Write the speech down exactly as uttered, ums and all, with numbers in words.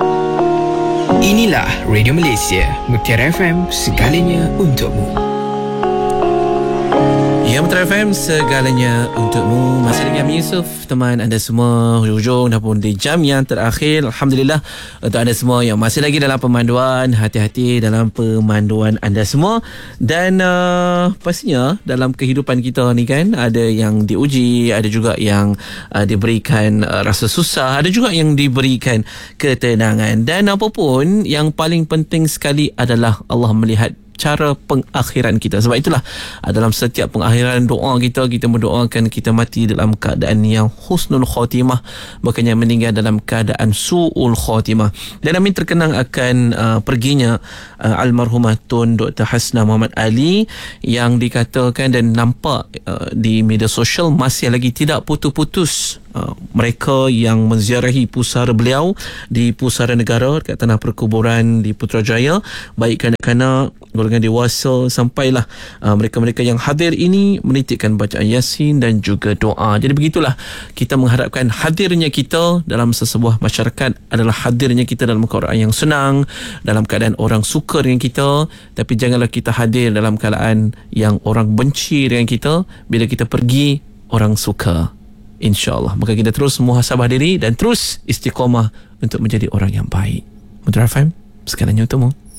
Inilah Radio Malaysia, Mutiara F M, segalanya untukmu. Ya, Mutiara F M, segalanya untukmu. Masih dengan Ami Yusof, teman anda semua hujung-hujung dah pun di jam yang terakhir. Alhamdulillah untuk anda semua yang masih lagi dalam pemanduan, hati-hati dalam pemanduan anda semua. Dan uh, pastinya dalam kehidupan kita ni kan, ada yang diuji, ada juga yang uh, diberikan uh, rasa susah, ada juga yang diberikan ketenangan. Dan apapun, yang paling penting sekali adalah Allah melihat cara pengakhiran kita. Sebab itulah dalam setiap pengakhiran doa kita, kita mendoakan kita mati dalam keadaan yang husnul khatimah, bukannya meninggal dalam keadaan su'ul khatimah. Dan Amin terkenang akan uh, perginya uh, almarhumah Tun Doktor Hasna Muhammad Ali, yang dikatakan dan nampak uh, di media sosial masih lagi tidak putus-putus Uh, mereka yang menziarahi pusara beliau di Pusara Negara dekat Tanah Perkuburan di Putrajaya, baik kanak-kanak, golongan dewasa, sampailah uh, mereka-mereka yang hadir ini menitikkan bacaan Yasin dan juga doa. Jadi begitulah, kita mengharapkan hadirnya kita dalam sesebuah masyarakat adalah hadirnya kita dalam keadaan yang senang, dalam keadaan orang suka dengan kita. Tapi janganlah kita hadir dalam keadaan yang orang benci dengan kita. Bila kita pergi, orang suka. InsyaAllah. Maka kita terus muhasabah diri dan terus istiqamah untuk menjadi orang yang baik. Mutiara F M, segalanya untukmu.